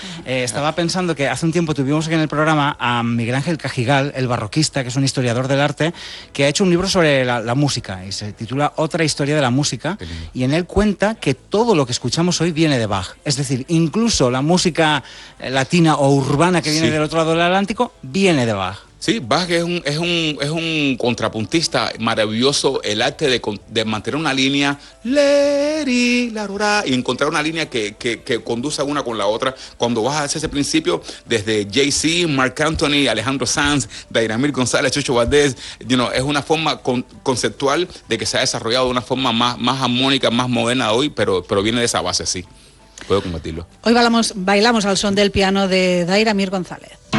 estaba pensando que hace un tiempo tuvimos aquí en el programa a Miguel Ángel Cajigal, el barroquista, que es un historiador del arte, que ha hecho un libro sobre la música y se titula Otra historia de la música, y en él cuenta que todo lo que escuchamos hoy viene de Bach. Es decir, incluso la música latina o urbana que viene del otro lado del Atlántico viene de Bach. Sí, Bach es un contrapuntista maravilloso, el arte de mantener una línea y encontrar una línea que conduce una con la otra. Cuando vas hacia ese principio, desde Jay-Z, Marc Anthony, Alejandro Sanz, Dairamir González, Chucho Valdés, es una forma conceptual de que se ha desarrollado de una forma más armónica, más moderna hoy, pero viene de esa base, sí. Puedo compartirlo. Hoy bailamos al son del piano de Dairamir González.